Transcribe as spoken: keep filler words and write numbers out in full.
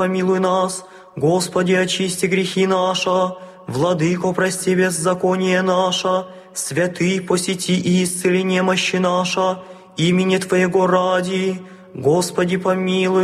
помилуй нас. Господи, очисти грехи наши. Владыко, прости беззаконие наше. Святый, посети и исцели немощи наши. Имени Твоего ради. Господи, помилуй.